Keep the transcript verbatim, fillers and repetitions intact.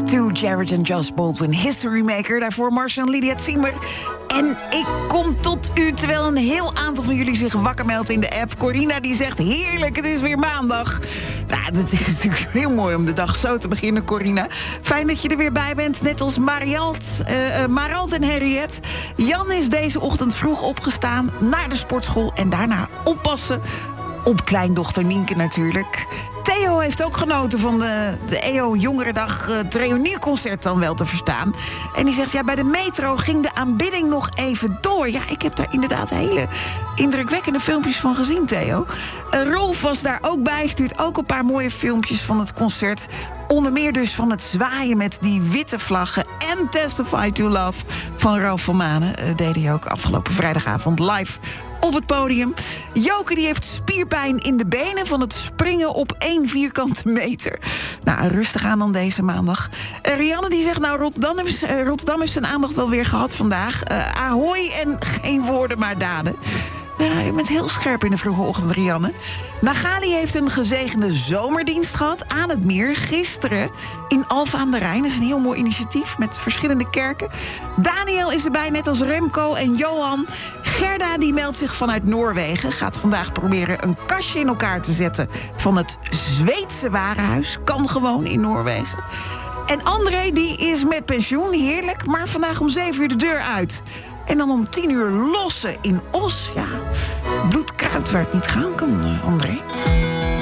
Stu, Jared en Josh Baldwin, History Maker. Daarvoor Marcia en Lydia Ziemer. En ik kom tot u terwijl een heel aantal van jullie zich wakker meldt in de app. Corina die zegt, heerlijk, het is weer maandag. Nou, het is natuurlijk heel mooi om de dag zo te beginnen, Corina. Fijn dat je er weer bij bent, net als Marialt, uh, uh, Maralt en Henriette. Jan is deze ochtend vroeg opgestaan, naar de sportschool en daarna oppassen op kleindochter Nienke natuurlijk. Theo heeft ook genoten van de, de E O Jongerendag, uh, het reunieconcert dan wel te verstaan. En die zegt, ja, bij de metro ging de aanbidding nog even door. Ja, ik heb daar inderdaad hele indrukwekkende filmpjes van gezien, Theo. Uh, Rolf was daar ook bij, stuurt ook een paar mooie filmpjes van het concert. Onder meer dus van het zwaaien met die witte vlaggen en Testify to Love van Ralph van Manen. Uh, deed hij ook afgelopen vrijdagavond live op het podium. Joke die heeft spierpijn in de benen van het springen op één vierkante meter. Nou, rustig aan dan deze maandag. Uh, Rianne die zegt, nou, Rotterdam is, uh, Rotterdam heeft zijn aandacht wel weer gehad vandaag. Uh, ahoy en geen woorden maar daden. Ja, je bent heel scherp in de vroege ochtend, Rianne. Nagali heeft een gezegende zomerdienst gehad aan het meer. Gisteren in Alphen aan de Rijn. Dat is een heel mooi initiatief met verschillende kerken. Daniel is erbij, net als Remco en Johan. Gerda die meldt zich vanuit Noorwegen. Gaat vandaag proberen een kastje in elkaar te zetten van het Zweedse warenhuis. Kan gewoon in Noorwegen. En André die is met pensioen, heerlijk. Maar vandaag om zeven uur de deur uit. En dan om tien uur lossen in Os. Ja, bloed kruipt waar het niet gaan kan, André.